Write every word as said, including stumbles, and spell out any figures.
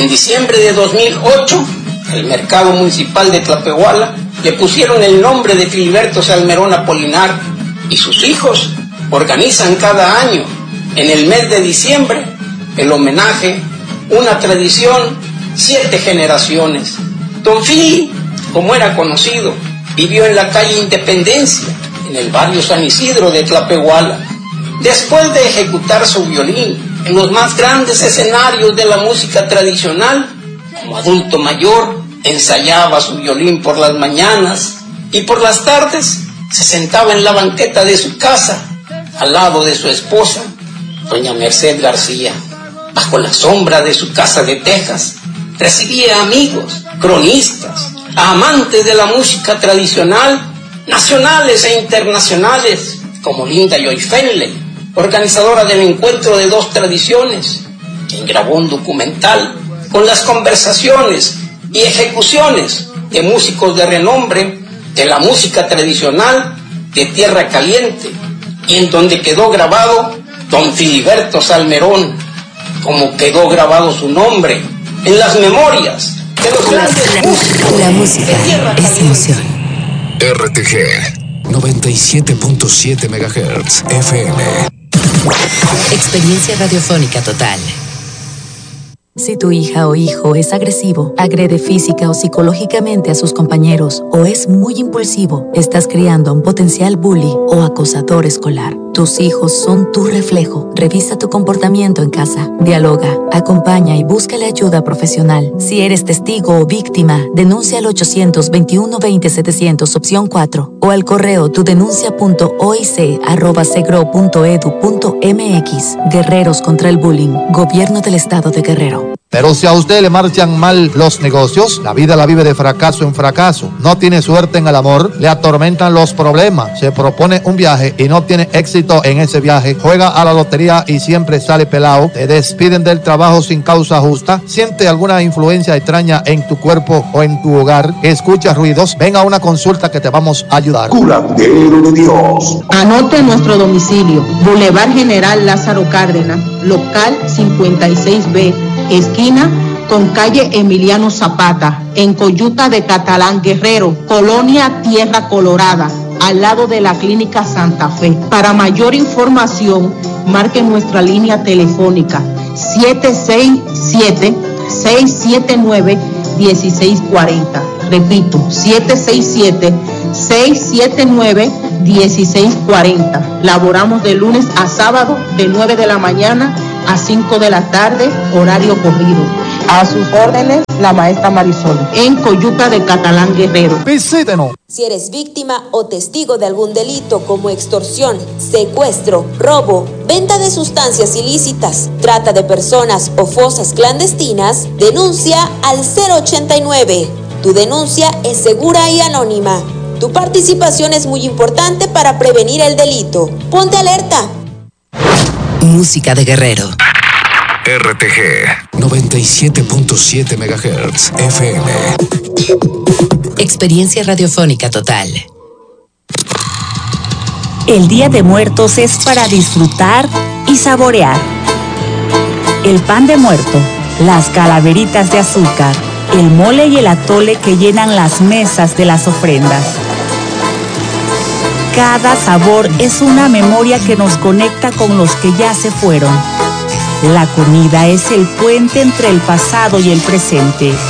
En diciembre de dos mil ocho, el mercado municipal de Tlapehuala le pusieron el nombre de Filiberto Salmerón Apolinar, y sus hijos organizan cada año, en el mes de diciembre, el homenaje, una tradición, siete generaciones. Don Fili, como era conocido, vivió en la calle Independencia, en el barrio San Isidro de Tlapehuala. Después de ejecutar su violín en los más grandes escenarios de la música tradicional, como adulto mayor, ensayaba su violín por las mañanas y por las tardes se sentaba en la banqueta de su casa, al lado de su esposa, doña Merced García. Bajo la sombra de su casa de tejas, recibía amigos, cronistas, amantes de la música tradicional, nacionales e internacionales, como Linda Joy Fenley, organizadora del Encuentro de Dos Tradiciones, quien grabó un documental con las conversaciones y ejecuciones de músicos de renombre de la música tradicional de Tierra Caliente, y en donde quedó grabado don Filiberto Salmerón, como quedó grabado su nombre en las memorias de los grandes músicos. La música es emoción. R T G noventa y siete punto siete megahertz F M. Experiencia radiofónica total. Si tu hija o hijo es agresivo, agrede física o psicológicamente a sus compañeros o es muy impulsivo, estás criando a un potencial bully o acosador escolar. Tus hijos son tu reflejo. Revisa tu comportamiento en casa. Dialoga, acompaña y búscale ayuda profesional. Si eres testigo o víctima, denuncia al ochocientos veintiuno veinte setecientos opción cuatro o al correo tudenuncia punto oic arroba segro punto edu punto mx. Guerreros contra el bullying. Gobierno del Estado de Guerrero. Pero si a usted le marchan mal los negocios, la vida la vive de fracaso en fracaso, no tiene suerte en el amor, le atormentan los problemas, se propone un viaje y no tiene éxito en ese viaje, juega a la lotería y siempre sale pelado, te despiden del trabajo sin causa justa, siente alguna influencia extraña en tu cuerpo o en tu hogar, escucha ruidos, ven a una consulta que te vamos a ayudar. Curandero de Dios. Anote nuestro domicilio: Boulevard General Lázaro Cárdenas, local cincuenta y seis B, esquina con calle Emiliano Zapata, en Coyuta de Catalán Guerrero, Colonia Tierra Colorada, al lado de la Clínica Santa Fe. Para mayor información, marque nuestra línea telefónica siete seis siete, seis siete nueve, uno seis cuatro cero. Repito, siete seis siete, seis siete nueve, uno seis cuatro cero. Laboramos de lunes a sábado de nueve de la mañana a cinco de la tarde, horario corrido. A sus órdenes, la maestra Marisol, en Coyuca de Catalán Guerrero. Visítenos. Si eres víctima o testigo de algún delito como extorsión, secuestro, robo, venta de sustancias ilícitas, trata de personas o fosas clandestinas, denuncia al cero ochenta y nueve. Tu denuncia es segura y anónima. Tu participación es muy importante para prevenir el delito. Ponte alerta. Música de Guerrero. R T G noventa y siete punto siete megahertz F M. Experiencia radiofónica total. El Día de Muertos es para disfrutar y saborear. El pan de muerto, las calaveritas de azúcar, el mole y el atole que llenan las mesas de las ofrendas. Cada sabor es una memoria que nos conecta con los que ya se fueron. La comida es el puente entre el pasado y el presente